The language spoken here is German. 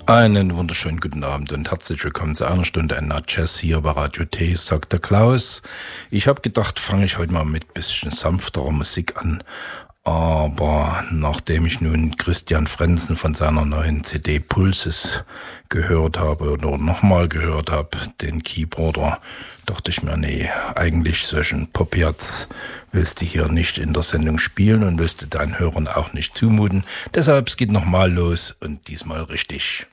Einen wunderschönen guten Abend und herzlich willkommen zu einer Stunde NA Jazz hier bei Radio T, sagt der Klaus. Ich habe gedacht, fange ich heute mal mit bisschen sanfterer Musik an. Aber nachdem ich nun Christian Frenzen von seiner neuen CD Pulses gehört habe oder nochmal gehört habe, den Keyboarder, dachte ich mir, nee, eigentlich solchen Pop-Herz willst du hier nicht in der Sendung spielen und willst du deinen Hörern auch nicht zumuten. Deshalb es geht nochmal los und diesmal richtig.